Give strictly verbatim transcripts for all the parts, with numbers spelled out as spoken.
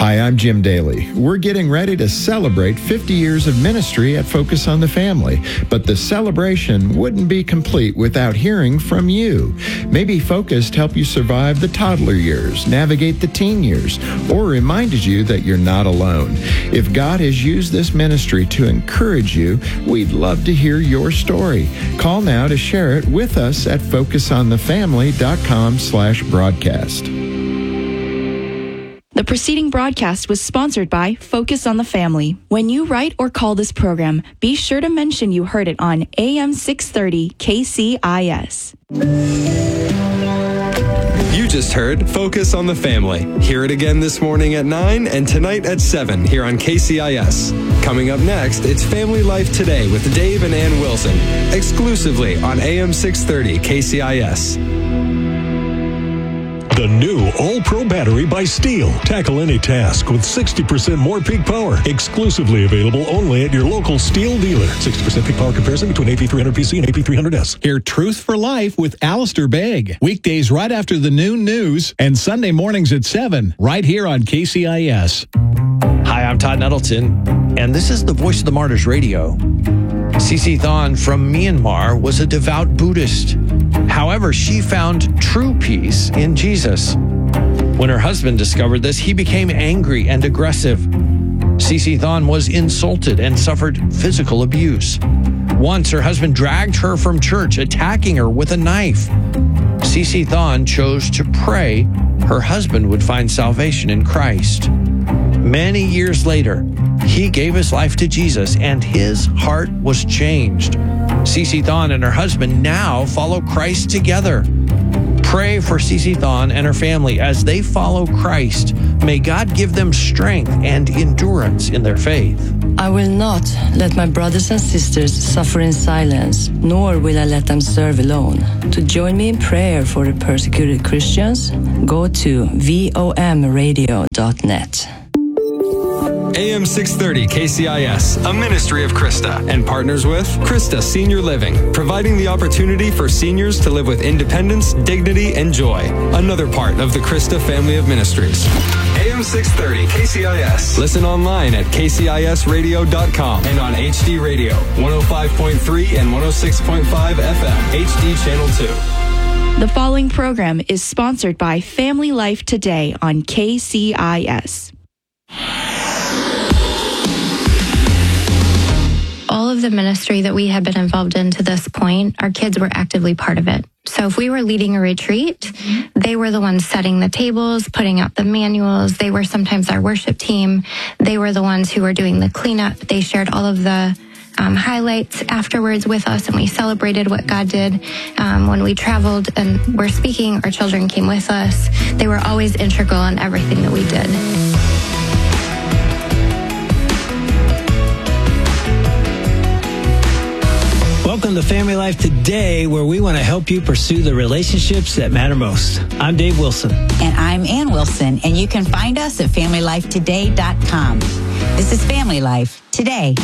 Hi, I'm Jim Daly. We're getting ready to celebrate fifty years of ministry at Focus on the Family, but the celebration wouldn't be complete without hearing from you. Maybe Focus helped you survive the toddler years, navigate the teen years, or reminded you that you're not alone. If God has used this ministry to encourage you, we'd love to hear your story. Call now to share it with us at focus on the family dot com slash broadcast. The preceding broadcast was sponsored by Focus on the Family. When you write or call this program, be sure to mention you heard it on A M six thirty K C I S. You just heard Focus on the Family. Hear it again this morning at nine and tonight at seven here on K C I S. Coming up next, it's Family Life Today with Dave and Ann Wilson, exclusively on A M six thirty K C I S. The new All-Pro battery by Steel. Tackle any task with sixty percent more peak power. Exclusively available only at your local Steel dealer. sixty percent peak power comparison between A P three hundred P C and A P three hundred S. Hear Truth for Life with Alistair Begg. Weekdays right after the noon news and Sunday mornings at seven, right here on K C I S. Hi, I'm Todd Nettleton, and this is the Voice of the Martyrs Radio. Cece Thon from Myanmar was a devout Buddhist. However, she found true peace in Jesus. When her husband discovered this, he became angry and aggressive. Cece Thon was insulted and suffered physical abuse. Once, her husband dragged her from church, attacking her with a knife. Cece Thon chose to pray her husband would find salvation in Christ. Many years later, he gave his life to Jesus, and his heart was changed. Cece Thon and her husband now follow Christ together. Pray for Cece Thon and her family as they follow Christ. May God give them strength and endurance in their faith. I will not let my brothers and sisters suffer in silence, nor will I let them serve alone. To join me in prayer for the persecuted Christians, go to vom radio dot net. A M six thirty K C I S, a ministry of Krista, and partners with Krista Senior Living, providing the opportunity for seniors to live with independence, dignity, and joy. Another part of the Krista family of ministries. A M six thirty K C I S. Listen online at K C I S radio dot com and on H D Radio, one oh five point three and one oh six point five F M, H D Channel two. The following program is sponsored by Family Life Today on K C I S. All of the ministry that we had been involved in to this point, our kids were actively part of it. So if we were leading a retreat, they were the ones setting the tables, putting out the manuals. They were sometimes our worship team. They were the ones who were doing the cleanup. They shared all of the um, highlights afterwards with us, and we celebrated what God did. Um, when we traveled and were speaking, our children came with us. They were always integral in everything that we did. Welcome to Family Life Today, where we want to help you pursue the relationships that matter most. I'm Dave Wilson. And I'm Ann Wilson, and you can find us at family life today dot com. This is Family Life Today.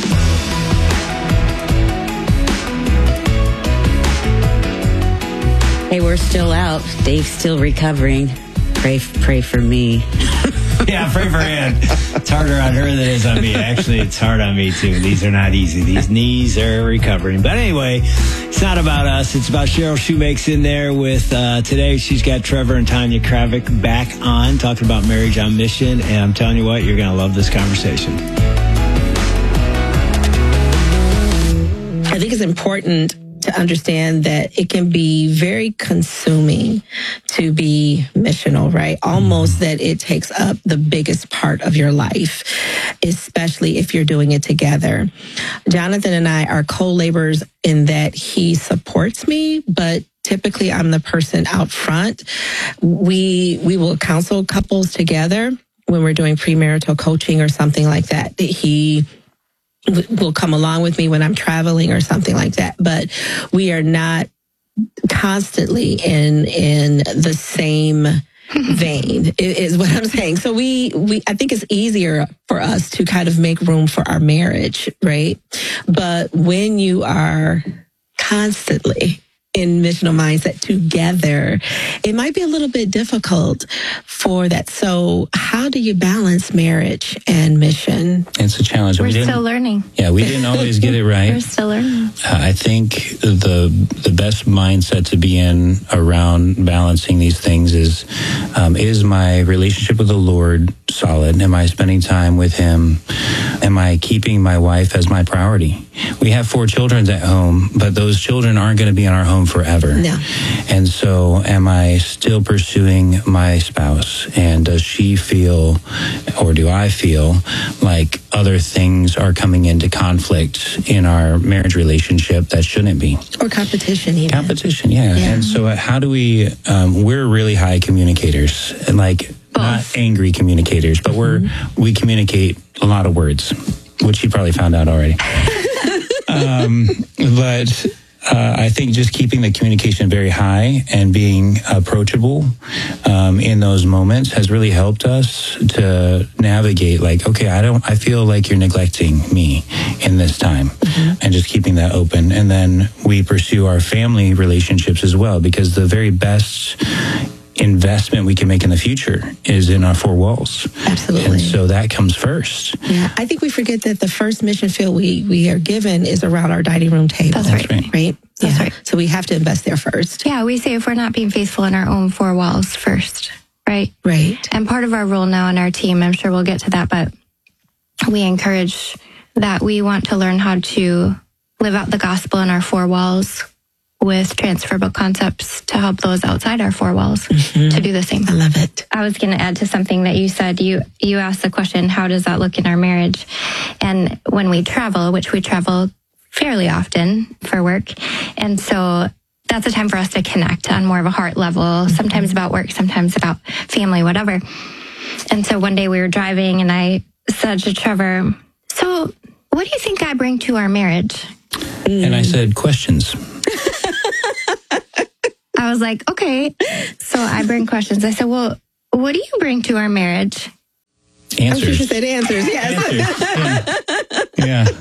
Hey, we're still out. Dave's still recovering. Pray, pray for me. Yeah, pray for Ann. It's harder on her than it is on me. Actually, it's hard on me, too. These are not easy. These knees are recovering. But anyway, it's not about us. It's about Cheryl Shoemake's in there with, uh, today she's got Trevor and Tanya Kravik back on, talking about marriage on mission. And I'm telling you what, you're going to love this conversation. I think it's important to understand that it can be very consuming to be missional, right? Almost that it takes up the biggest part of your life, especially if you're doing it together. Jonathan and I are co-laborers in that he supports me, but typically I'm the person out front. We we will counsel couples together when we're doing premarital coaching or something like that. He will come along with me when I'm traveling or something like that. But we are not constantly in in the same vein, is what I'm saying. So we, we, I think it's easier for us to kind of make room for our marriage, right? But when you are constantly in missional mindset together, it might be a little bit difficult for that. So how do you balance marriage and mission? It's a challenge. We're we still learning. Yeah, we didn't always get it right. We're still learning. Uh, I think the the best mindset to be in around balancing these things is, um, is my relationship with the Lord solid? Am I spending time with Him? Am I keeping my wife as my priority? We have four children at home, but those children aren't going to be in our home forever. No. And so am I still pursuing my spouse? And does she feel, or do I feel, like other things are coming into conflict in our marriage relationship that shouldn't be? Or competition even. Competition, yeah. Yeah. And so how do we, um, we're really high communicators, and like not angry communicators, but we're, mm-hmm. we communicate a lot of words, which you probably found out already. um, but uh, I think just keeping the communication very high and being approachable um, in those moments has really helped us to navigate. Like, okay, I don't, I feel like you're neglecting me in this time, mm-hmm. and just keeping that open. And then we pursue our family relationships as well, because the very best investment we can make in the future is in our four walls. Absolutely. And so that comes first. Yeah, I think we forget that the first mission field we, we are given is around our dining room table. That's right. Right? right? That's yeah. right. So we have to invest there first. Yeah, we say if we're not being faithful in our own four walls first, right? Right. And part of our role now in our team, I'm sure we'll get to that, but we encourage that we want to learn how to live out the gospel in our four walls with transferable concepts to help those outside our four walls mm-hmm. to do the same. I love it. I was going to add to something that you said. You you asked the question, how does that look in our marriage? And when we travel, which we travel fairly often for work, and so that's a time for us to connect on more of a heart level, mm-hmm. sometimes about work, sometimes about family, whatever. And so one day we were driving and I said to Trevor, so what do you think I bring to our marriage? And I said, questions. I was like, okay. So I bring questions. I said, well, what do you bring to our marriage? Answers. I'm sure she said answers, yes. Answers. Yeah. yeah.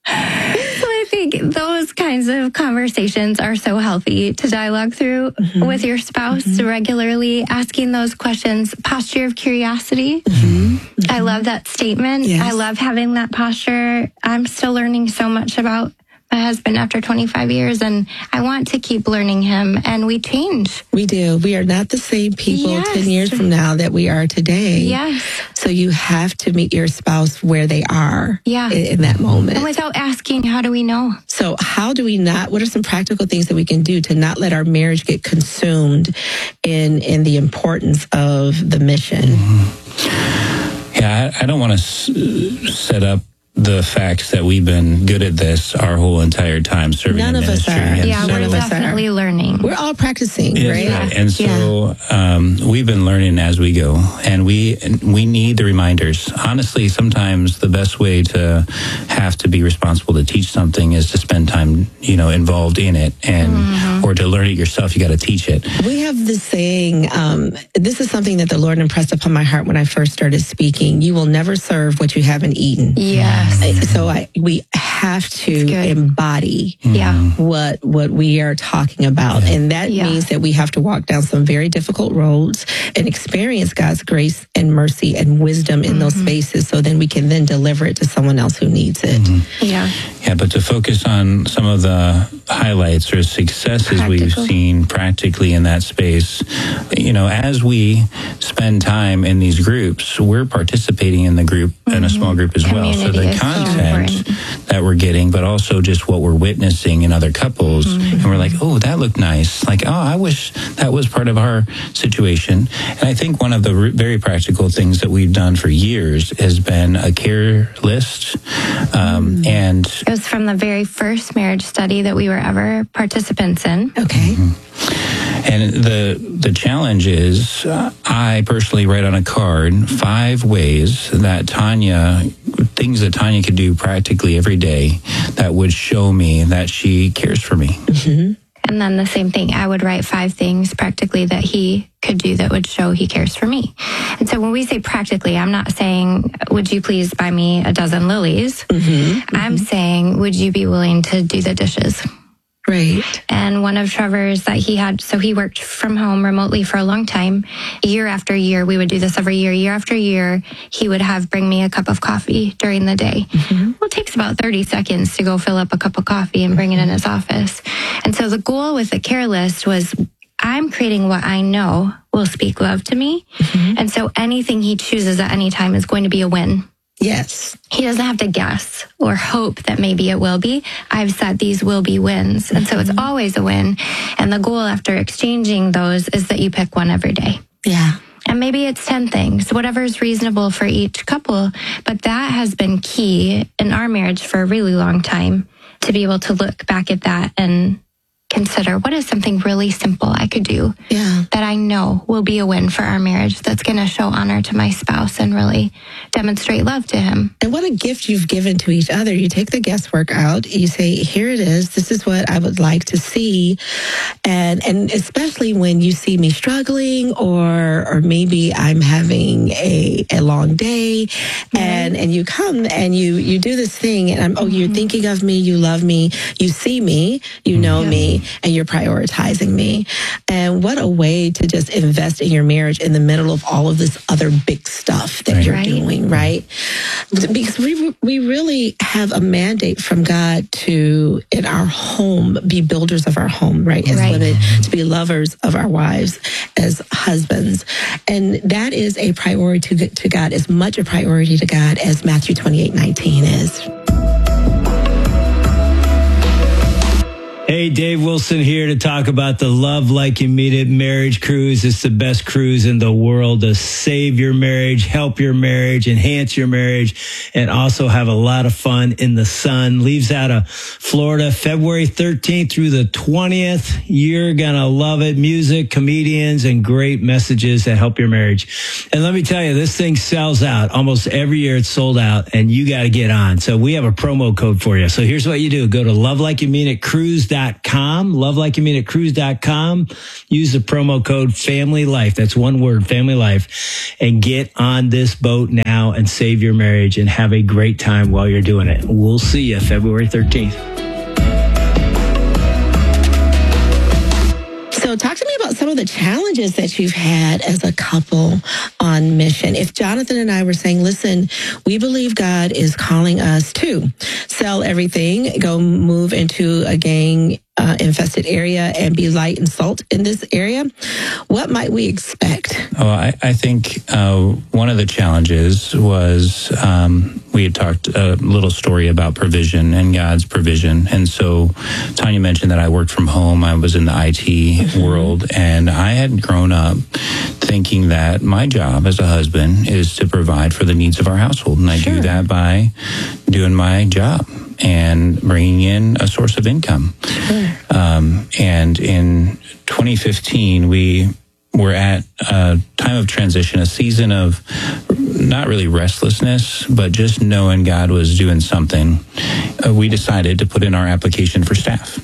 So I think those kinds of conversations are so healthy to dialogue through mm-hmm. with your spouse, mm-hmm. regularly asking those questions, posture of curiosity. Mm-hmm. Mm-hmm. I love that statement. Yes. I love having that posture. I'm still learning so much about my husband after twenty-five years, and I want to keep learning him, and we change. We do. We are not the same people yes. ten years from now that we are today. Yes. So you have to meet your spouse where they are yeah. in, in that moment. And without asking, how do we know? So how do we not, what are some practical things that we can do to not let our marriage get consumed in, in the importance of the mission? Mm-hmm. Yeah, I, I don't want to s- set up the facts that we've been good at this our whole entire time serving None in of ministry. us are. And yeah, so, we're definitely learning. We're all practicing, yeah, right? right? And so yeah. um, we've been learning as we go, and we we need the reminders. Honestly, sometimes the best way to have to be responsible to teach something is to spend time, you know, involved in it, and mm-hmm. or to learn it yourself. You got to teach it. We have this saying. Um, this is something that the Lord impressed upon my heart when I first started speaking. You will never serve what you haven't eaten. Yes. So I, we have to embody yeah. what what we are talking about. Yeah. And that yeah. means that we have to walk down some very difficult roads and experience God's grace and mercy and wisdom in mm-hmm. those spaces, so then we can then deliver it to someone else who needs it. Mm-hmm. Yeah. Yeah, but to focus on some of the highlights or successes Practical. we've seen practically in that space, you know, as we spend time in these groups, we're participating in the group, mm-hmm. in a small group as Community well. So the content so that we're getting, but also just what we're witnessing in other couples. Mm-hmm. And we're like, oh, that looked nice. Like, oh, I wish that was part of our situation. And I think one of the r- very practical things that we've done for years has been a care list. Um, mm-hmm. And it was from the very first marriage study that we were ever participants in. Okay. Mm-hmm. And the the challenge is, uh, I personally write on a card five ways that Tanya, things that Tanya could do practically every day that would show me that she cares for me. Mm-hmm. And then the same thing, I would write five things practically that he could do that would show he cares for me. And so when we say practically, I'm not saying, would you please buy me a dozen lilies? Mm-hmm. I'm saying, would you be willing to do the dishes? Right. And one of Trevor's that he had, so he worked from home remotely for a long time. Year after year, we would do this every year. Year after year, he would have bring me a cup of coffee during the day. Mm-hmm. Well, it takes about thirty seconds to go fill up a cup of coffee and bring it in his office. And so the goal with the care list was, I'm creating what I know will speak love to me. Mm-hmm. And so anything he chooses at any time is going to be a win. Yes. He doesn't have to guess or hope that maybe it will be. I've said these will be wins. And so it's always a win. And the goal after exchanging those is that you pick one every day. Yeah. And maybe it's ten things, whatever is reasonable for each couple. But that has been key in our marriage for a really long time, to be able to look back at that and consider what is something really simple I could do yeah. that I know will be a win for our marriage, that's going to show honor to my spouse and really demonstrate love to him. And what a gift you've given to each other. You take the guesswork out. You say, here it is. This is what I would like to see. And and especially when you see me struggling, or or maybe I'm having a, a long day, mm-hmm. and, and you come and you, you do this thing, and I'm, oh, mm-hmm. you're thinking of me, you love me, you see me, you know yeah. me, and you're prioritizing me. And what a way to just invest in your marriage in the middle of all of this other big stuff that right. you're right. doing, right? Because we we really have a mandate from God to, in our home, be builders of our home, right? As right. women, to be lovers of our wives as husbands. And that is a priority to, to God, as much a priority to God as Matthew twenty-eight nineteen is. Hey, Dave Wilson here to talk about the Love Like You Mean It marriage cruise. It's the best cruise in the world to save your marriage, help your marriage, enhance your marriage, and also have a lot of fun in the sun. Leaves out of Florida February thirteenth through the twentieth. You're going to love it. Music, comedians, and great messages that help your marriage. And let me tell you, this thing sells out. Almost every year it's sold out, and you got to get on. So we have a promo code for you. So here's what you do. Go to love like you mean it cruise dot com, love like you mean it cruise dot com. Use the promo code Family Life. That's one word, Family Life, and get on this boat now and save your marriage and have a great time while you're doing it. We'll see you February thirteenth. So talk to me about some of the challenges that you've had as a couple on mission. If Jonathan and I were saying, listen, we believe God is calling us to sell everything, go move into a gang Uh, infested area and be light and salt in this area, what might we expect? Oh, I, I think uh, one of the challenges was um, we had talked a little story about provision and God's provision. And so Tanya mentioned that I worked from home. I was in the I T mm-hmm. world, and I had grown up thinking that my job as a husband is to provide for the needs of our household. And I sure. do that by doing my job and bringing in a source of income. Sure. Um, and in twenty fifteen, we were at a time of transition, a season of not really restlessness, but just knowing God was doing something. Uh, we decided to put in our application for staff.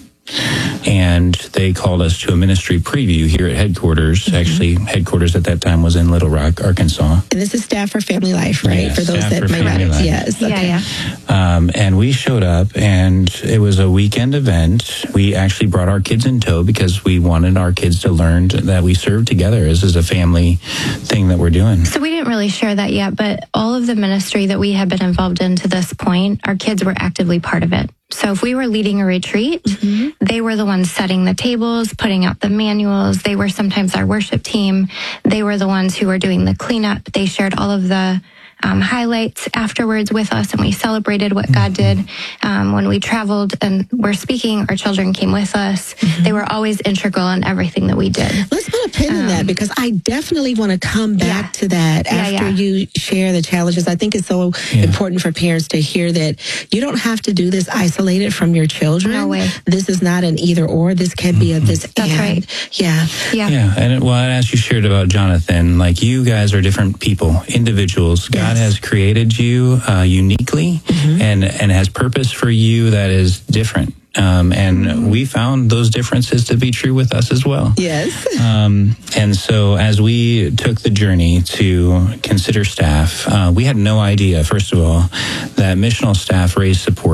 And they called us to a ministry preview here at headquarters. Mm-hmm. Actually, headquarters at that time was in Little Rock, Arkansas. And this is Staff for Family Life, right? Yeah, for those Staff that for may Family not. Life. Yes. Okay. Yeah, yeah. Um, and we showed up, and it was a weekend event. We actually brought our kids in tow because we wanted our kids to learn that we serve together. This is a family thing that we're doing. So we didn't really share that yet, but all of the ministry that we had been involved in to this point, our kids were actively part of it. So if we were leading a retreat, mm-hmm. they were the ones setting the tables, putting out the manuals. They were sometimes our worship team. They were the ones who were doing the cleanup. They shared all of the um, highlights afterwards with us, and we celebrated what God did. Um, when we traveled and were speaking, our children came with us. Mm-hmm. They were always integral in everything that we did. Let's put a pin um, in that, because I definitely want to come back yeah. to that after yeah, yeah. you share the challenges. I think it's so yeah. important for parents to hear that you don't have to do this isolated from your children. No way. This is not an either or. This can be a this That's and. right. Yeah. Yeah. Yeah. And well, as you shared about Jonathan, like, you guys are different people, individuals. God yes. has created you uh, uniquely mm-hmm. and, and has purpose for you that is different. Um, and mm-hmm. we found those differences to be true with us as well. Yes. Um, and so as we took the journey to consider staff, uh, we had no idea, first of all, that missional staff raised support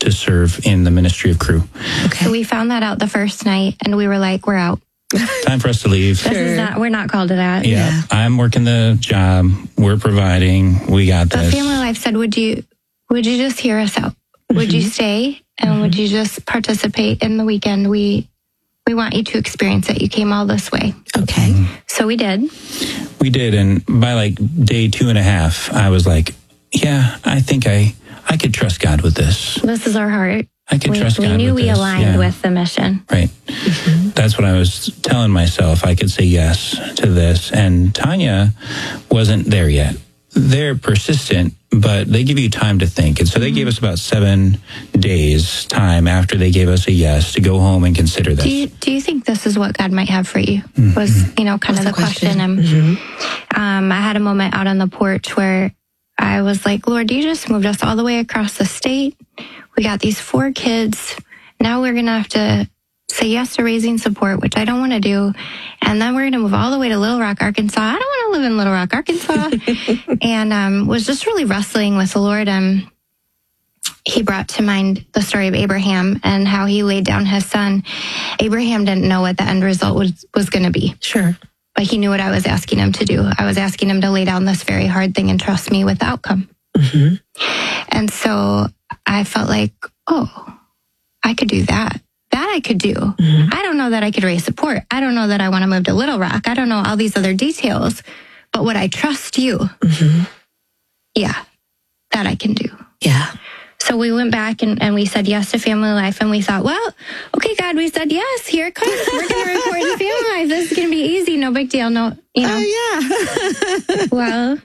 to serve in the ministry of Cru. Okay. So we found that out the first night, and we were like, we're out. Time for us to leave. This is not, we're not called to that. Yeah, yeah. I'm working the job. We're providing. We got but this. Family Life said, would you, would you just hear us out? Mm-hmm. Would you stay? And mm-hmm. would you just participate in the weekend? We we want you to experience it. You came all this way. Okay. Mm-hmm. So we did. We did. And by like day two and a half, I was like, yeah, I think I, I could trust God with this. This is our heart. I could we, trust we God knew with we this. aligned yeah. with the mission. Right. Mm-hmm. That's what I was telling myself. I could say yes to this. And Tanya wasn't there yet. They're persistent, but they give you time to think. And so they gave us about seven days time after they gave us a yes to go home and consider this. Do you, do you think this is what God might have for you? Mm-hmm. Was, you know, kind What's of the, the question. question. And mm-hmm. um, I had a moment out on the porch where I was like, Lord, you just moved us all the way across the state. We got these four kids. Now we're going to have to say yes to raising support, which I don't want to do. And then we're going to move all the way to Little Rock, Arkansas. I don't want to live in Little Rock, Arkansas. and um, was just really wrestling with the Lord. And he brought to mind the story of Abraham and how he laid down his son. Abraham didn't know what the end result was, was going to be. Sure. But he knew what I was asking him to do. I was asking him to lay down this very hard thing and trust me with the outcome. Mm-hmm. And so I felt like, oh, I could do that. That I could do. Mm-hmm. I don't know that I could raise support. I don't know that I want to move to Little Rock. I don't know all these other details. But would I trust you? Mm-hmm. Yeah, that I can do. Yeah. So we went back and, and we said yes to Family Life. And we thought, well, okay, God, we said yes. Here it comes. We're going to report to Family Life. This is going to be easy. No big deal. No, you know. Oh, yeah. Well,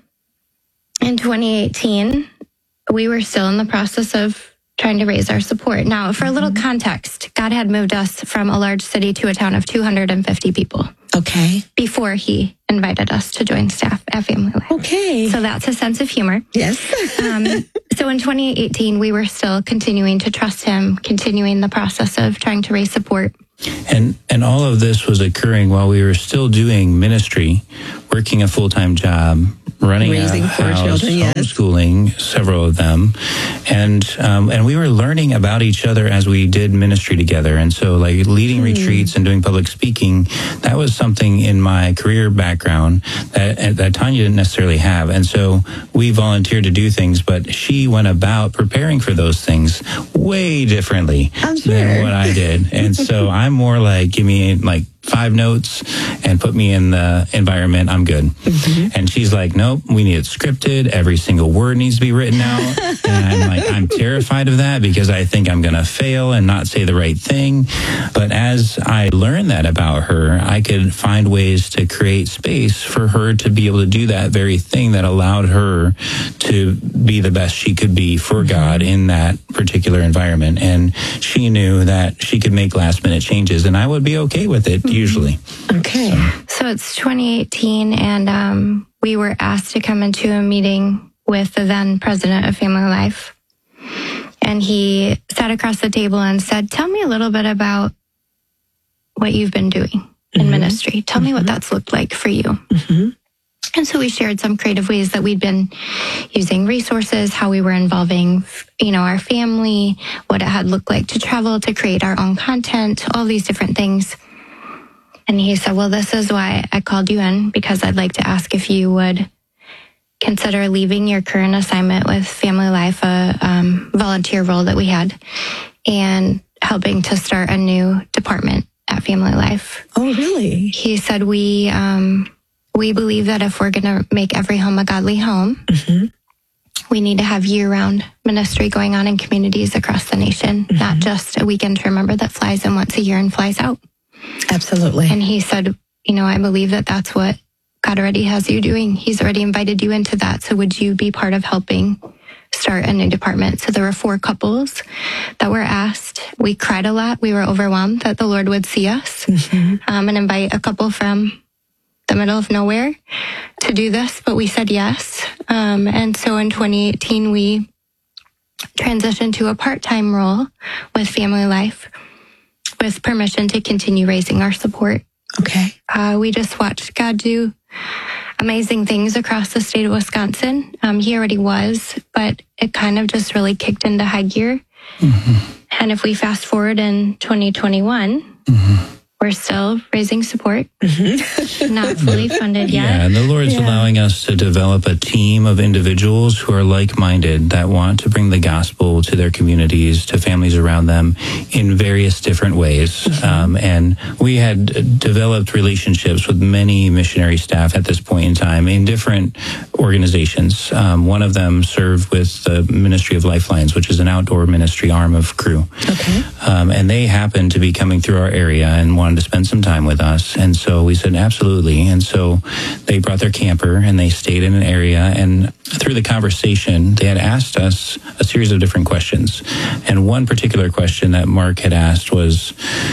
in twenty eighteen, we were still in the process of trying to raise our support. Now, for a little context, God had moved us from a large city to a town of two hundred fifty people. Okay. Before he invited us to join staff at Family Life. Okay. So that's a sense of humor. Yes. um, so in twenty eighteen, we were still continuing to trust him, continuing the process of trying to raise support. And and all of this was occurring while we were still doing ministry, working a full-time job, running Raising a four house, children, yes. homeschooling several of them, and um, and we were learning about each other as we did ministry together. And so, like leading hmm. retreats and doing public speaking, that was something in my career background that that Tanya didn't necessarily have. And so we volunteered to do things, but she went about preparing for those things way differently I'm sure. than what I did. And so I'm more like, give me like five notes and put me in the environment. I'm good. Mm-hmm. And she's like, nope, we need it scripted. Every single word needs to be written out. And I'm like, I'm terrified of that because I think I'm going to fail and not say the right thing. But as I learned that about her, I could find ways to create space for her to be able to do that very thing that allowed her to be the best she could be for God in that particular environment. And she knew that she could make last minute changes and I would be okay with it. Usually. Okay. So. so it's twenty eighteen, and um, we were asked to come into a meeting with the then president of Family Life. And he sat across the table and said, tell me a little bit about what you've been doing in mm-hmm. ministry. Tell mm-hmm. me what that's looked like for you. Mm-hmm. And so we shared some creative ways that we'd been using resources, how we were involving, you know, our family, what it had looked like to travel, to create our own content, all these different things. And he said, well, this is why I called you in, because I'd like to ask if you would consider leaving your current assignment with Family Life, a um, volunteer role that we had, and helping to start a new department at Family Life. Oh, really? He said, we um, we believe that if we're going to make every home a godly home, mm-hmm. we need to have year-round ministry going on in communities across the nation, mm-hmm. not just a weekend to remember that flies in once a year and flies out. Absolutely. And he said, you know, I believe that that's what God already has you doing. He's already invited you into that. So would you be part of helping start a new department? So there were four couples that were asked. We cried a lot. We were overwhelmed that the Lord would see us mm-hmm. um, and invite a couple from the middle of nowhere to do this. But we said yes. Um, and so in twenty eighteen, we transitioned to a part-time role with Family Life, with permission to continue raising our support. Okay. Uh, we just watched God do amazing things across the state of Wisconsin. Um, he already was, but it kind of just really kicked into high gear Mm-hmm. And if we fast forward in twenty twenty-one, mm-hmm. we're still raising support, mm-hmm. not fully funded yet. Yeah, and the Lord's yeah. allowing us to develop a team of individuals who are like-minded that want to bring the gospel to their communities, to families around them in various different ways. Mm-hmm. Um, and we had developed relationships with many missionary staff at this point in time in different organizations. Um, one of them served with the Ministry of Lifelines, which is an outdoor ministry arm of Cru. Okay. Um, and they happened to be coming through our area and wanted to spend some time with us. And so we said, absolutely. And so they brought their camper and they stayed in an area. And through the conversation, they had asked us a series of different questions. And one particular question that Mark had asked was,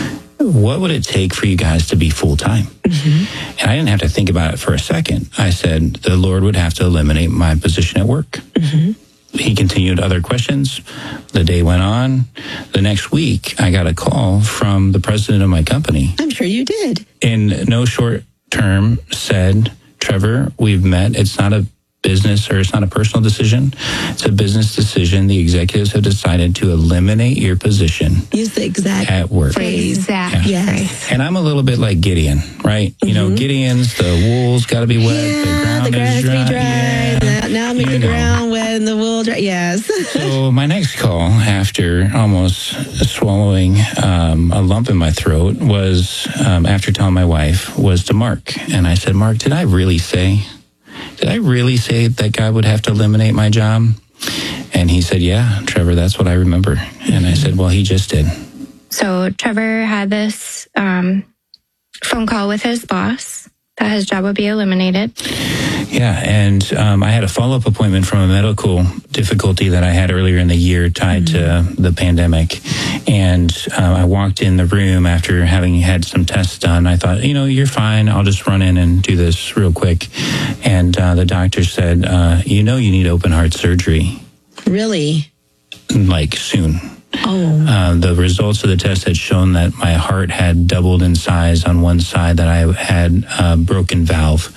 what would it take for you guys to be full-time? Mm-hmm. And I didn't have to think about it for a second. I said, the Lord would have to eliminate my position at work. Mm-hmm. He continued other questions. The day went on. The next week, I got a call from the president of my company. I'm sure you did. In no short term, said, Trevor, we've met. It's not a business or it's not a personal decision. It's a business decision. The executives have decided to eliminate your position. Use the exact at work. phrase. Exact yeah. yes. And I'm a little bit like Gideon, right? Mm-hmm. You know, Gideon's, the wool's got to be wet. Yeah, the ground the grass is dry. Be dry. Yeah. Now, now make you the know. ground wet and the wool dry. Yes. So my next call, after almost swallowing um, a lump in my throat, was um, after telling my wife, was to Mark. And I said, Mark, did I really say... Did I really say that God would have to eliminate my job? And he said, yeah, Trevor, that's what I remember. And I said, well, he just did. So Trevor had this um, phone call with his boss that his job would be eliminated. Yeah, and um, I had a follow-up appointment from a medical difficulty that I had earlier in the year tied mm-hmm. to the pandemic. And uh, I walked in the room after having had some tests done. I thought, you know, you're fine. I'll just run in and do this real quick. And uh, the doctor said, uh, you know, you need open heart surgery. Really? Like soon. Oh. Uh, the results of the test had shown that my heart had doubled in size on one side, that I had a broken valve.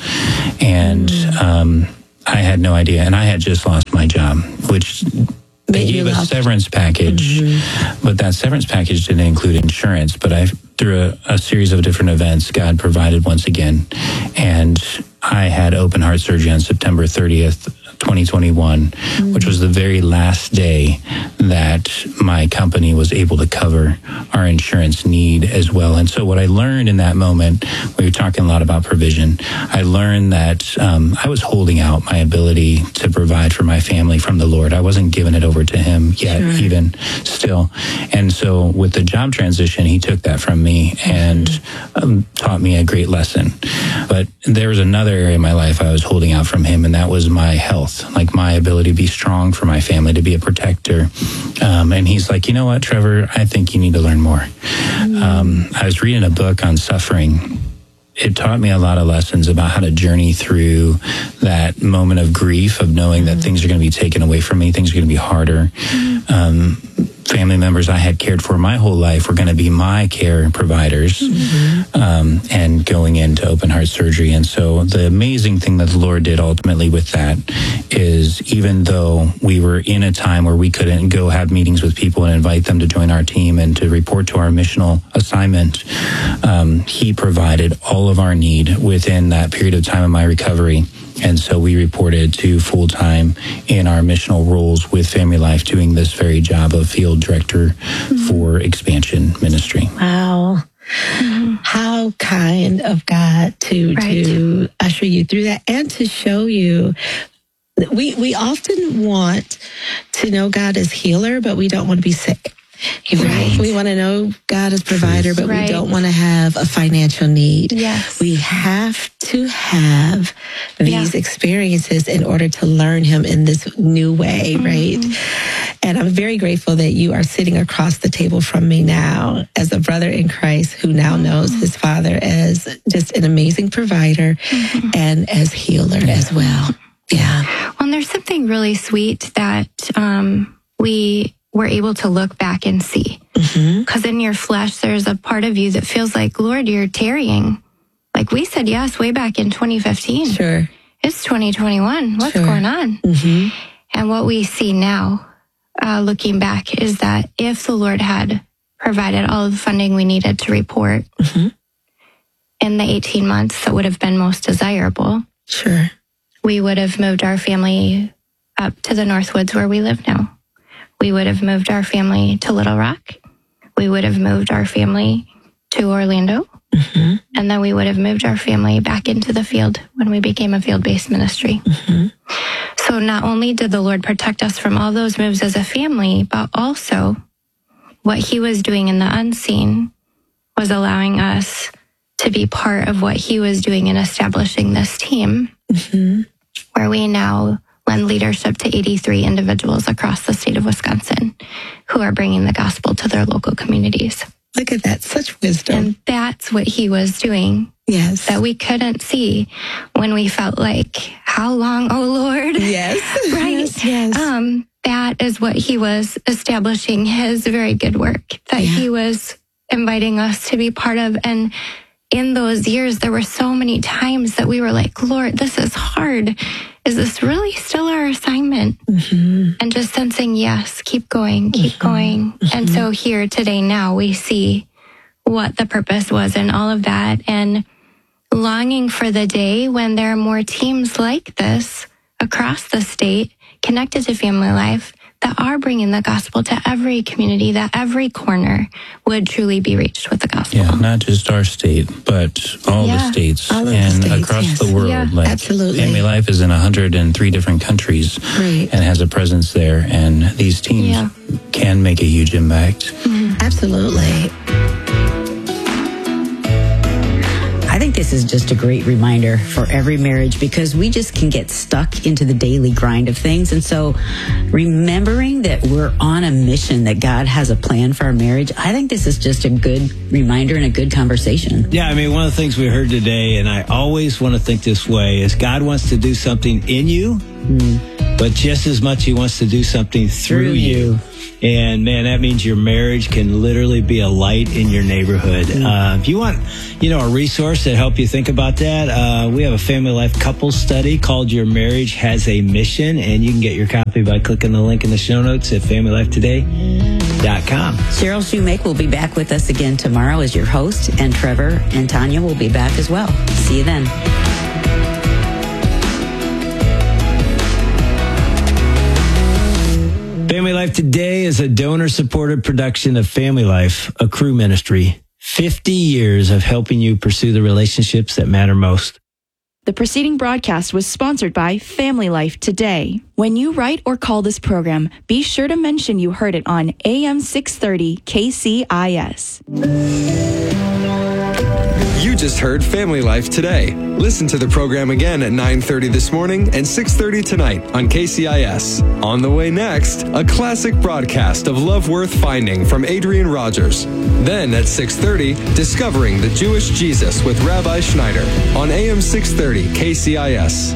And mm. um, I had no idea. And I had just lost my job, which they gave a severance package. Mm-hmm. But that severance package didn't include insurance. But I, through a, a series of different events, God provided once again. And I had open heart surgery on September thirtieth, twenty twenty-one, mm-hmm. which was the very last day that my company was able to cover our insurance need as well. And so what I learned in that moment, we were talking a lot about provision, I learned that um, I was holding out my ability to provide for my family from the Lord. I wasn't giving it over to him yet, sure. even still. And so with the job transition, he took that from me and um, taught me a great lesson. But there was another area in my life I was holding out from him, and that was my health, like my ability to be strong for my family, to be a protector. Um, and he's like, you know what, Trevor, I think you need to learn more. Mm. Um, I was reading a book on suffering. It taught me a lot of lessons about how to journey through that moment of grief, of knowing mm. that things are going to be taken away from me, things are going to be harder. Mm. Um, family members I had cared for my whole life were going to be my care providers, mm-hmm. um, and going into open heart surgery. And so the amazing thing that the Lord did ultimately with that is, even though we were in a time where we couldn't go have meetings with people and invite them to join our team and to report to our missional assignment, um, he provided all of our need within that period of time of my recovery. And so we reported to full-time in our missional roles with Family Life, doing this very job of field director mm-hmm. for expansion ministry. Wow. Mm-hmm. How kind of God to right. to usher you through that and to show you. We, we often want to know God as healer, but we don't want to be sick. Right. We want to know God as provider, but right. we don't want to have a financial need. Yes. We have to have these yeah. experiences in order to learn him in this new way, mm-hmm. right? And I'm very grateful that you are sitting across the table from me now as a brother in Christ who now mm-hmm. knows his father as just an amazing provider mm-hmm. and as healer yeah. as well. Yeah. Well, and there's something really sweet that um, we... we're able to look back and see. Because mm-hmm. in your flesh, there's a part of you that feels like, Lord, you're tarrying. Like we said yes way back in twenty fifteen. Sure. It's twenty twenty-one. What's sure. going on? Mm-hmm. And what we see now uh, looking back, is that if the Lord had provided all of the funding we needed to report mm-hmm. in the eighteen months that would have been most desirable, sure, we would have moved our family up to the Northwoods where we live now. We would have moved our family to Little Rock. We would have moved our family to Orlando. Mm-hmm. And then we would have moved our family back into the field when we became a field-based ministry. Mm-hmm. So not only did the Lord protect us from all those moves as a family, but also what he was doing in the unseen was allowing us to be part of what he was doing in establishing this team, mm-hmm. where we now lend leadership to eighty-three individuals across the state of Wisconsin who are bringing the gospel to their local communities. Look at that, such wisdom. And that's what he was doing. Yes. That we couldn't see when we felt like, how long, oh Lord? Yes. Right? Yes, yes. Um, that is what he was establishing his very good work, that yeah. he was inviting us to be part of. And in those years, there were so many times that we were like, Lord, this is hard. Is this really still our assignment? Mm-hmm. And just sensing, yes, keep going, keep mm-hmm. going. Mm-hmm. And so here today now we see what the purpose was in all of that, and longing for the day when there are more teams like this across the state connected to Family Life that are bringing the gospel to every community, that every corner would truly be reached with the gospel. Yeah, not just our state, but all yeah, the states all and the states, across yes. the world. Yeah, like absolutely. Family Life is in one hundred three different countries right. and has a presence there, and these teams yeah. can make a huge impact. Mm-hmm. Absolutely. I think this is just a great reminder for every marriage, because we just can get stuck into the daily grind of things. And so remembering that we're on a mission, that God has a plan for our marriage, I think this is just a good reminder and a good conversation. Yeah, I mean, one of the things we heard today, and I always want to think this way, is God wants to do something in you, mm. but just as much he wants to do something through, through you. you. And man, that means your marriage can literally be a light in your neighborhood. Mm. Uh, if you want, you know, a resource to help you think about that, uh, we have a Family Life couples study called Your Marriage Has a Mission, and you can get your copy by clicking the link in the show notes at family life today dot com. Cheryl Shoemake will be back with us again tomorrow as your host, and Trevor and Tanya will be back as well. See you then. Family Life Today is a donor-supported production of Family Life, a crew ministry. fifty years of helping you pursue the relationships that matter most. The preceding broadcast was sponsored by Family Life Today. When you write or call this program, be sure to mention you heard it on A M six thirty K C I S. You just heard Family Life Today. Listen to the program again at nine thirty this morning and six thirty tonight on K C I S. On the way next, a classic broadcast of Love Worth Finding from Adrian Rogers. Then at six thirty, Discovering the Jewish Jesus with Rabbi Schneider on A M six thirty K C I S.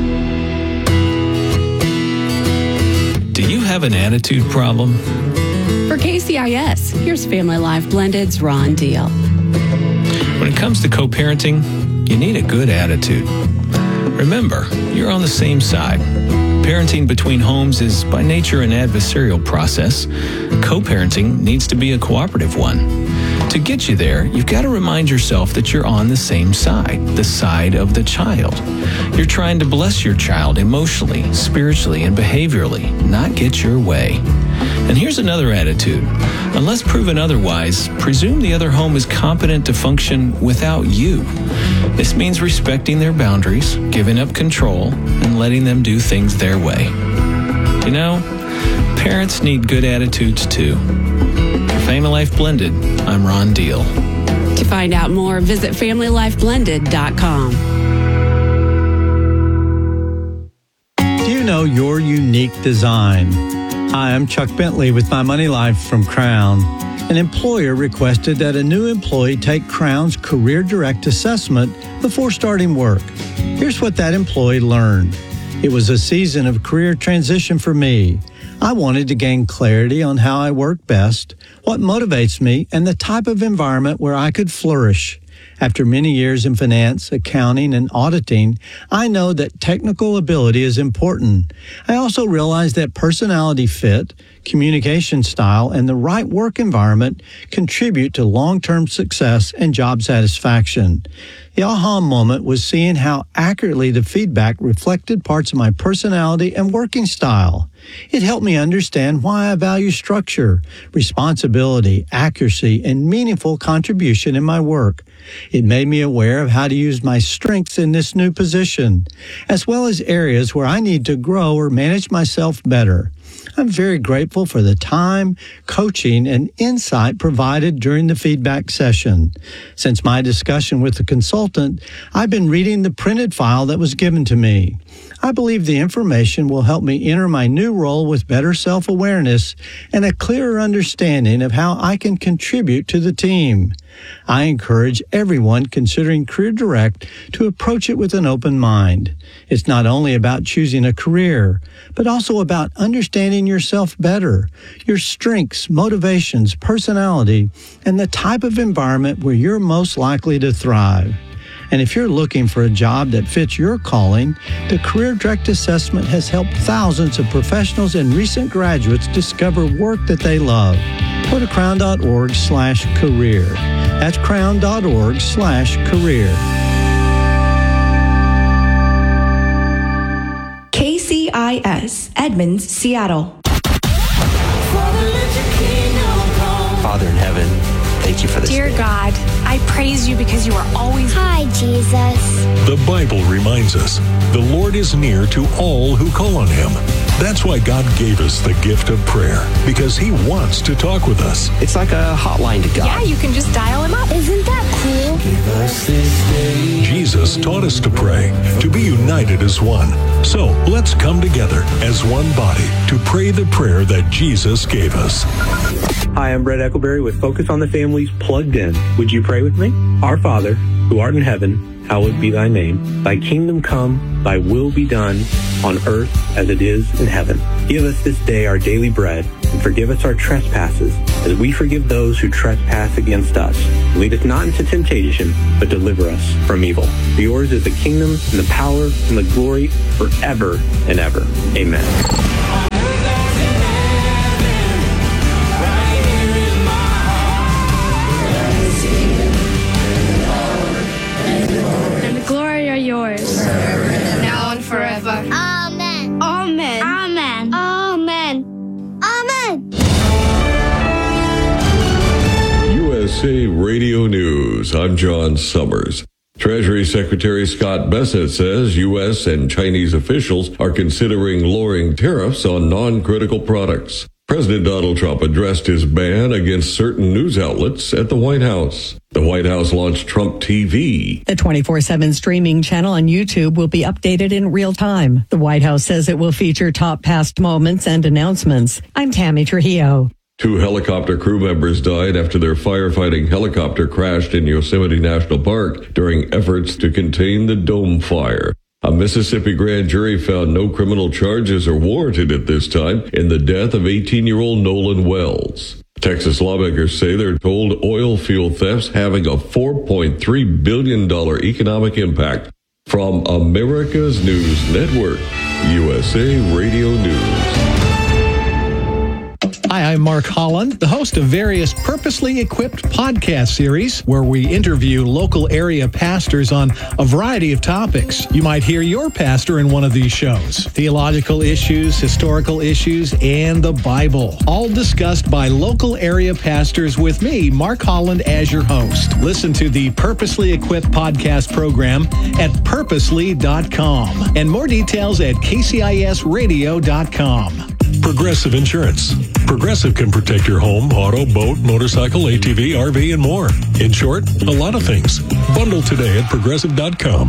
Do you have an attitude problem? For K C I S, here's Family Life Blended's Ron Deal. When it comes to co-parenting, you need a good attitude. Remember, you're on the same side. Parenting between homes is by nature an adversarial process. Co-parenting needs to be a cooperative one. To get you there, you've got to remind yourself that you're on the same side, the side of the child. You're trying to bless your child emotionally, spiritually, and behaviorally, not get your way. And here's another attitude. Unless proven otherwise, presume the other home is competent to function without you. This means respecting their boundaries, giving up control, and letting them do things their way. You know, parents need good attitudes too. For Family Life Blended, I'm Ron Deal. To find out more, visit family life blended dot com. Do you know your unique design? Hi, I'm Chuck Bentley with My Money Life from Crown. An employer requested that a new employee take Crown's Career Direct assessment before starting work. Here's what that employee learned. It was a season of career transition for me. I wanted to gain clarity on how I work best, what motivates me, and the type of environment where I could flourish. After many years in finance, accounting, and auditing, I know that technical ability is important. I also realize that personality fit, communication style, and the right work environment contribute to long-term success and job satisfaction. The aha moment was seeing how accurately the feedback reflected parts of my personality and working style. It helped me understand why I value structure, responsibility, accuracy, and meaningful contribution in my work. It made me aware of how to use my strengths in this new position, as well as areas where I need to grow or manage myself better. I'm very grateful for the time, coaching, and insight provided during the feedback session. Since my discussion with the consultant, I've been reading the printed file that was given to me. I believe the information will help me enter my new role with better self-awareness and a clearer understanding of how I can contribute to the team. I encourage everyone considering Career Direct to approach it with an open mind. It's not only about choosing a career, but also about understanding yourself better, your strengths, motivations, personality, and the type of environment where you're most likely to thrive. And if you're looking for a job that fits your calling, the Career Direct Assessment has helped thousands of professionals and recent graduates discover work that they love. Go to crown.org slash career. That's crown.org slash career. K C I S, Edmonds, Seattle. Father in heaven, thank you for this. Dear God, I praise you because you are always... Hi, Jesus. The Bible reminds us the Lord is near to all who call on him. That's why God gave us the gift of prayer, because he wants to talk with us. It's like a hotline to God. Yeah, you can just dial him up. Isn't that cool? Give us this day. Jesus taught us to pray, to be united as one. So let's come together as one body to pray the prayer that Jesus gave us. Hi, I'm Brett Eckleberry with Focus on the Family's Plugged In. Would you pray with me? Our Father, who art in heaven, hallowed be thy name. Thy kingdom come, thy will be done, on earth as it is in heaven. Give us this day our daily bread, and forgive us our trespasses, as we forgive those who trespass against us. Lead us not into temptation, but deliver us from evil. For yours is the kingdom, and the power, and the glory, forever and ever. Amen. Yours. Now and forever. Amen. Amen. Amen. Amen. Amen. U S A Radio News. I'm John Summers. Treasury Secretary Scott Bessent says U S and Chinese officials are considering lowering tariffs on non-critical products. President Donald Trump addressed his ban against certain news outlets at the White House. The White House launched Trump T V. The twenty-four seven streaming channel on YouTube will be updated in real time. The White House says it will feature top past moments and announcements. I'm Tammy Trujillo. Two helicopter crew members died after their firefighting helicopter crashed in Yosemite National Park during efforts to contain the dome fire. A Mississippi grand jury found no criminal charges are warranted at this time in the death of eighteen-year-old Nolan Wells. Texas lawmakers say they're told oil field thefts having a four point three billion dollars economic impact. From America's News Network, U S A Radio News. Hi, I'm Mark Holland, the host of various purposely equipped podcast series where we interview local area pastors on a variety of topics. You might hear your pastor in one of these shows. Theological issues, historical issues, and the Bible. All discussed by local area pastors with me, Mark Holland, as your host. Listen to the Purposely Equipped podcast program at purposely dot com. And more details at k c i s radio dot com. Progressive Insurance. Progressive can protect your home, auto, boat, motorcycle, A T V, R V, and more. In short, a lot of things. Bundle today at progressive dot com.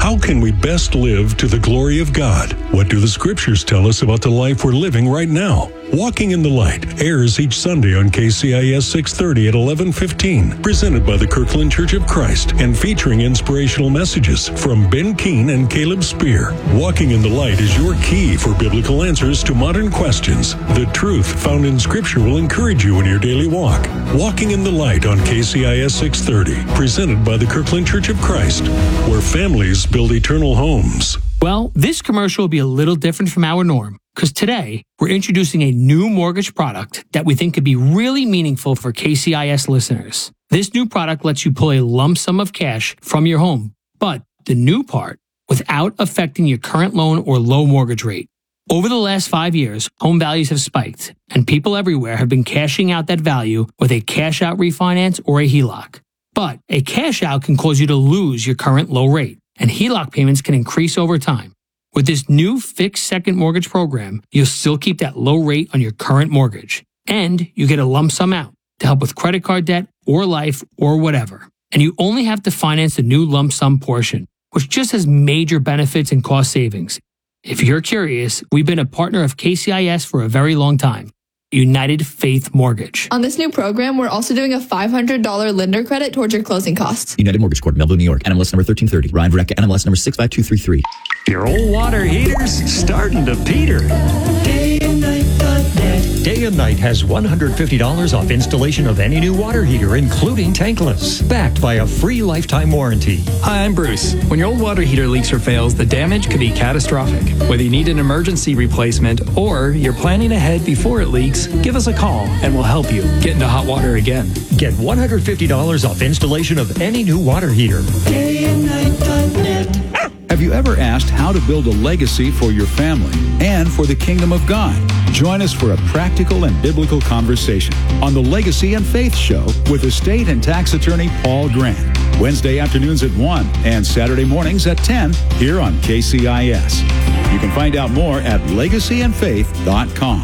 How can we best live to the glory of God? What do the scriptures tell us about the life we're living right now? Walking in the Light airs each Sunday on K C I S six thirty at eleven fifteen, presented by the Kirkland Church of Christ and featuring inspirational messages from Ben Keene and Caleb Spear. Walking in the Light is your key for biblical answers to modern questions. The truth found in Scripture will encourage you in your daily walk. Walking in the Light on K C I S six thirty, presented by the Kirkland Church of Christ, where families build eternal homes. Well, this commercial will be a little different from our norm, because today we're introducing a new mortgage product that we think could be really meaningful for K C I S listeners. This new product lets you pull a lump sum of cash from your home, but the new part, without affecting your current loan or low mortgage rate. Over the last five years, home values have spiked, and people everywhere have been cashing out that value with a cash-out refinance or a H E L O C. But a cash-out can cause you to lose your current low rate, and H E L O C payments can increase over time. With this new fixed second mortgage program, you'll still keep that low rate on your current mortgage, and you get a lump sum out to help with credit card debt or life or whatever. And you only have to finance the new lump sum portion, which just has major benefits and cost savings. If you're curious, we've been a partner of K C I S for a very long time. United Faith Mortgage. On this new program, we're also doing a five hundred dollars lender credit towards your closing costs. United Mortgage Corp, Melville, New York. N M L S number thirteen thirty. Ryan Vreck, N M L S number six five two three three. Your old water heater's starting to peter. Day and Night dot net. Day and Night has one hundred fifty dollars off installation of any new water heater, including tankless, backed by a free lifetime warranty. Hi, I'm Bruce. When your old water heater leaks or fails, the damage could be catastrophic. Whether you need an emergency replacement or you're planning ahead before it leaks, give us a call and we'll help you get into hot water again. Get one hundred fifty dollars off installation of any new water heater. Day and Night dot net. Have you ever asked how to build a legacy for your family and for the kingdom of God? Join us for a practical and biblical conversation on the Legacy and Faith Show with estate and tax attorney Paul Grant. Wednesday afternoons at one and Saturday mornings at ten here on K C I S. You can find out more at legacy and faith dot com.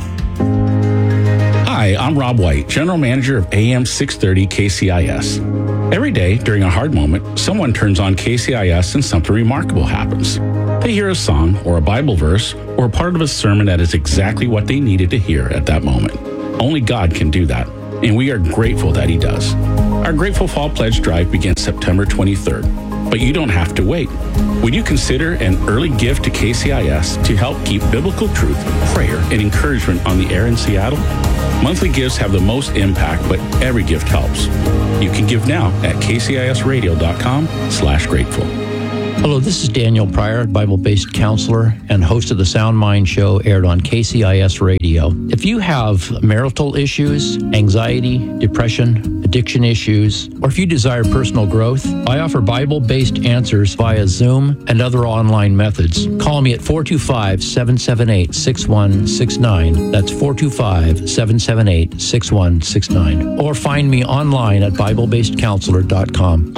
Hi, I'm Rob White, General Manager of A M six thirty K C I S. Every day during a hard moment, someone turns on K C I S and something remarkable happens. They hear a song or a Bible verse or part of a sermon that is exactly what they needed to hear at that moment. Only God can do that, and we are grateful that He does. Our Grateful Fall Pledge Drive begins September twenty-third, but you don't have to wait. Would you consider an early gift to K C I S to help keep biblical truth, prayer, and encouragement on the air in Seattle? Monthly gifts have the most impact, but every gift helps. You can give now at k c i s radio dot com slash grateful. Hello, this is Daniel Pryor, Bible-based counselor and host of the Sound Mind Show, aired on K C I S Radio. If you have marital issues, anxiety, depression, addiction issues, or if you desire personal growth, I offer Bible-based answers via Zoom and other online methods. Call me at four two five, seven seven eight, six one six nine. That's four two five, seven seven eight, six one six nine. Or find me online at bible based counselor dot com.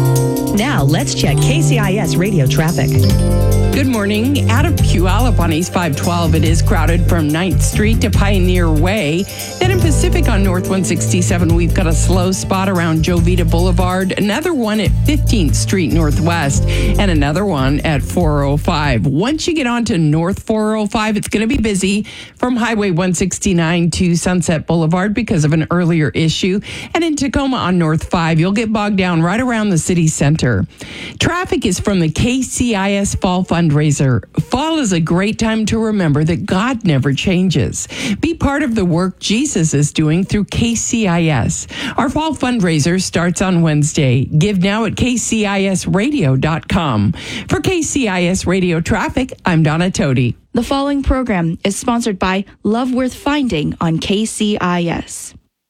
Now, let's check K C I S radio traffic. Good morning. Out of Puyallup on East five twelve, it is crowded from ninth Street to Pioneer Way. Then in Pacific on North one sixty-seven, we've got a slow spot around Jovita Boulevard, another one at fifteenth Street Northwest, and another one at four oh five. Once you get onto North four oh five, it's going to be busy from Highway one sixty-nine to Sunset Boulevard because of an earlier issue. And in Tacoma on North five, you'll get bogged down right around the city center. Traffic is from the K C I S Fall Fundraiser. Fall is a great time to remember that God never changes. Be part of the work Jesus is doing through K C I S. Our Fall Fundraiser starts on Wednesday. Give now at k c i s radio dot com. For K C I S Radio Traffic, I'm Donna Toti. The following program is sponsored by Love Worth Finding on K C I S.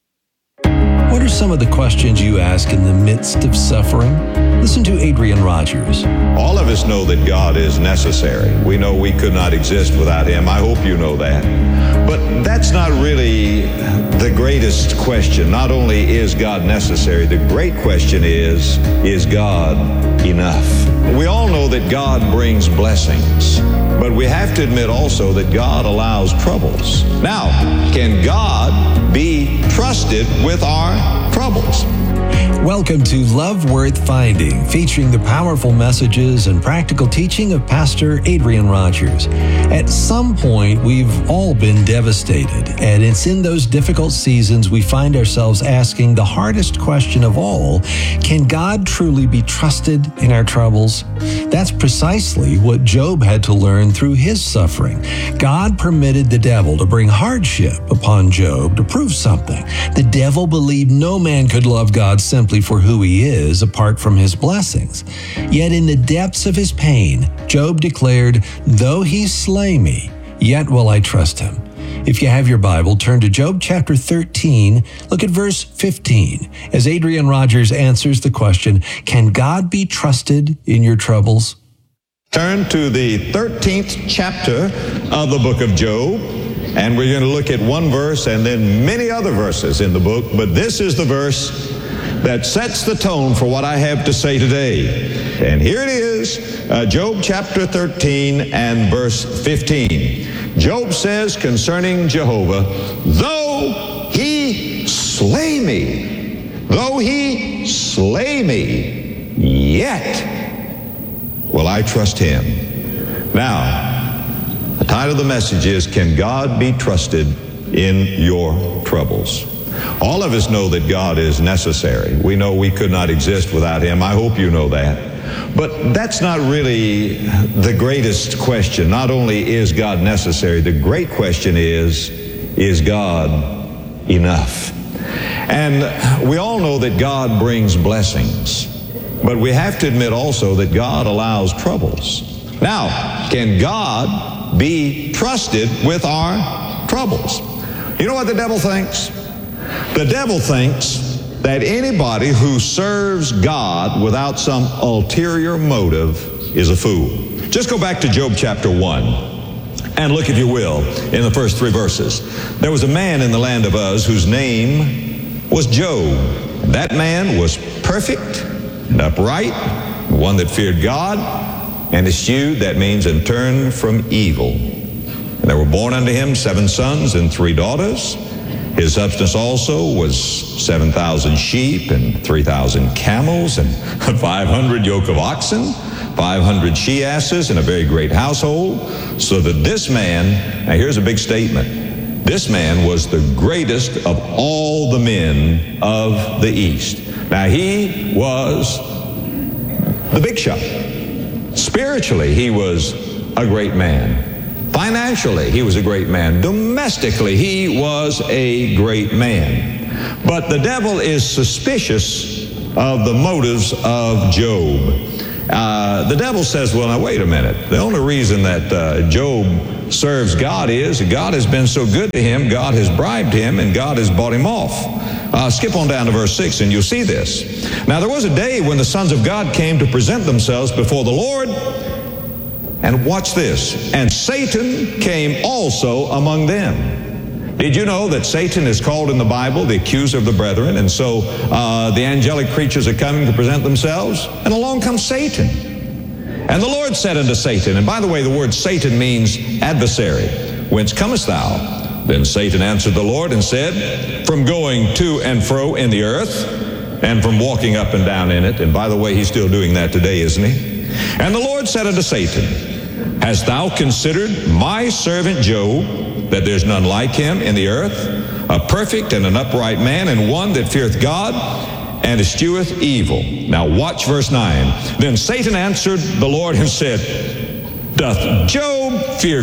What are some of the questions you ask in the midst of suffering? Listen to Adrian Rogers. All of us know that God is necessary. We know we could not exist without Him. I hope you know that. But that's not really the greatest question. Not only is God necessary, the great question is, is God enough? We all know that God brings blessings, but we have to admit also that God allows troubles. Now, can God be trusted with our troubles? Welcome to Love Worth Finding, featuring the powerful messages and practical teaching of Pastor Adrian Rogers. At some point, we've all been devastated, and it's in those difficult seasons we find ourselves asking the hardest question of all: can God truly be trusted in our troubles? That's precisely what Job had to learn through his suffering. God permitted the devil to bring hardship upon Job to prove something. The devil believed no man could love God simply for who he is, apart from his blessings. Yet in the depths of his pain, Job declared, "Though he slay me, yet will I trust him." If you have your Bible, turn to Job chapter thirteen, look at verse fifteen, as Adrian Rogers answers the question, can God be trusted in your troubles? Turn to the thirteenth chapter of the book of Job, and we're going to look at one verse and then many other verses in the book, but this is the verse that sets the tone for what I have to say today. And here it is, uh, Job chapter thirteen and verse fifteen. Job says concerning Jehovah, though he slay me, though he slay me, yet will I trust him. Now, the title of the message is, can God be trusted in your troubles? All of us know that God is necessary. We know we could not exist without him. I hope you know that. But that's not really the greatest question. Not only is God necessary, the great question is, is God enough? And we all know that God brings blessings, but we have to admit also that God allows troubles. Now, can God be trusted with our troubles? You know what the devil thinks? The devil thinks that anybody who serves God without some ulterior motive is a fool. Just go back to Job chapter one and look, if you will, in the first three verses. There was a man in the land of Uz whose name was Job. That man was perfect and upright, one that feared God, and eschewed, that means, and turned from evil. And there were born unto him seven sons and three daughters. His substance also was seven thousand sheep and three thousand camels and five hundred yoke of oxen, five hundred she-asses, and a very great household. So that this man, now here's a big statement, this man was the greatest of all the men of the East. Now he was the big shot. Spiritually, he was a great man. Financially, he was a great man. Domestically, he was a great man. But the devil is suspicious of the motives of Job. Uh, the devil says, well, now wait a minute. The only reason that uh, Job serves God is God has been so good to him, God has bribed him, and God has bought him off. Uh, skip on down to verse six and you'll see this. Now there was a day when the sons of God came to present themselves before the Lord. And watch this. And Satan came also among them. Did you know that Satan is called in the Bible the accuser of the brethren? And so uh, the angelic creatures are coming to present themselves. And along comes Satan. And the Lord said unto Satan, and by the way, the word Satan means adversary. Whence comest thou? Then Satan answered the Lord and said, from going to and fro in the earth, and from walking up and down in it. And by the way, he's still doing that today, isn't he? And the Lord said unto Satan, hast thou considered my servant Job, that there's none like him in the earth, a perfect and an upright man, and one that feareth God and escheweth evil? Now watch verse nine. Then Satan answered the Lord and said, doth Job fear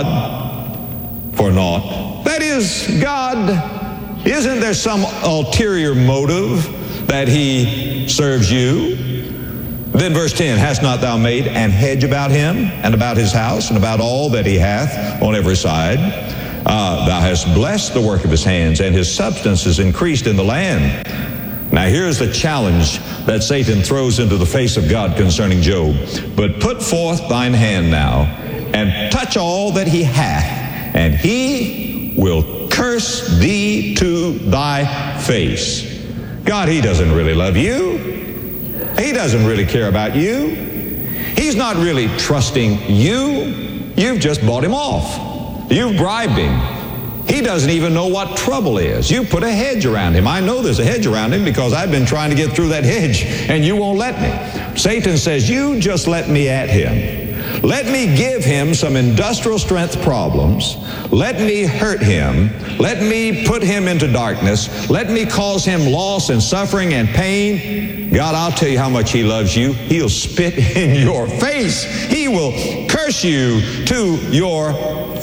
God for naught? That is, God, isn't there some ulterior motive that he serves you? Then verse ten, hast not thou made an hedge about him and about his house and about all that he hath on every side? Uh, thou hast blessed the work of his hands, and his substance is increased in the land. Now here's the challenge that Satan throws into the face of God concerning Job. But put forth thine hand now, and touch all that he hath, and he will curse thee to thy face. God, he doesn't really love you. He doesn't really care about you. He's not really trusting you. You've just bought him off. You've bribed him. He doesn't even know what trouble is. You put a hedge around him. I know there's a hedge around him because I've been trying to get through that hedge, and you won't let me. Satan says, you just let me at him. Let me give him some industrial strength problems. Let me hurt him. Let me put him into darkness. Let me cause him loss and suffering and pain. God, I'll tell you how much he loves you. He'll spit in your face. He will curse you to your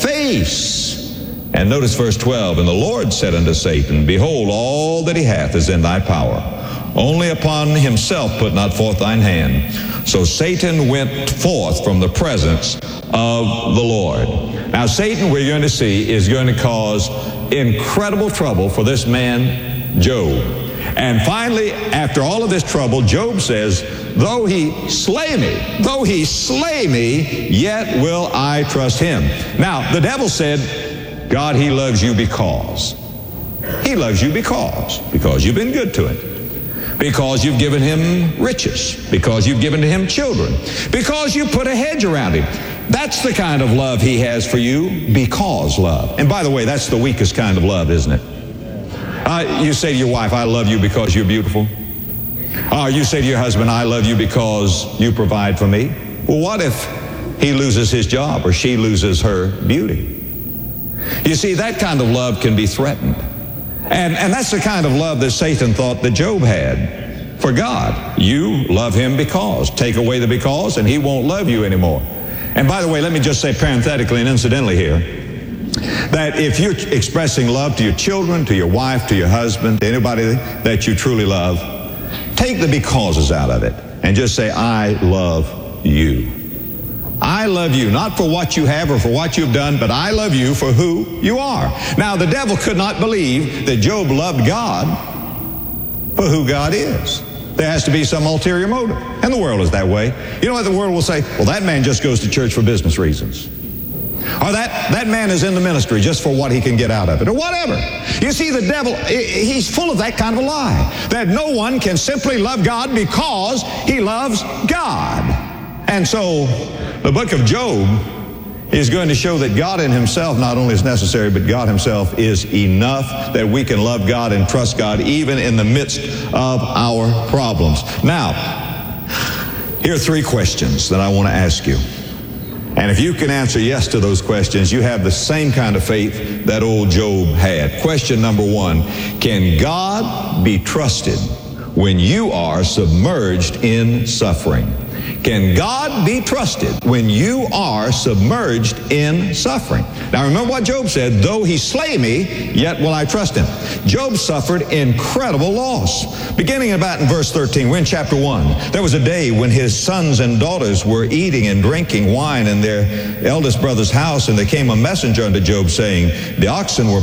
face. And notice verse twelve, and the Lord said unto Satan, behold, all that he hath is in thy power. Only upon himself put not forth thine hand. So Satan went forth from the presence of the Lord. Now Satan, we're going to see, is going to cause incredible trouble for this man, Job. And finally, after all of this trouble, Job says, though he slay me, though he slay me, yet will I trust him. Now, the devil said, God, he loves you because. He loves you because. Because you've been good to him. Because you've given him riches. Because you've given to him children. Because you put a hedge around him. That's the kind of love he has for you, because love. And by the way, that's the weakest kind of love, isn't it? Uh, you say to your wife, I love you because you're beautiful. Or you say to your husband, I love you because you provide for me. Well, what if he loses his job or she loses her beauty? You see, that kind of love can be threatened. And, and that's the kind of love that Satan thought that Job had for God. You love him because. Take away the because and he won't love you anymore. And by the way, let me just say parenthetically and incidentally here, that if you're expressing love to your children, to your wife, to your husband, to anybody that you truly love, take the becauses out of it and just say, I love you. I love you, not for what you have or for what you've done, but I love you for who you are. Now, the devil could not believe that Job loved God for who God is. There has to be some ulterior motive. And the world is that way. You know what the world will say? Well, that man just goes to church for business reasons. Or that, that man is in the ministry just for what he can get out of it, or whatever. You see, the devil, he's full of that kind of a lie, that no one can simply love God because he loves God. And so the book of Job is going to show that God in himself not only is necessary, but God himself is enough, that we can love God and trust God even in the midst of our problems. Now, here are three questions that I want to ask you. And if you can answer yes to those questions, you have the same kind of faith that old Job had. Question number one, can God be trusted when you are submerged in suffering? Can God be trusted when you are submerged in suffering? Now remember what Job said, though he slay me, yet will I trust him. Job suffered incredible loss. Beginning about in verse thirteen, we're in chapter one. There was a day when his sons and daughters were eating and drinking wine in their eldest brother's house, and there came a messenger unto Job saying, the oxen were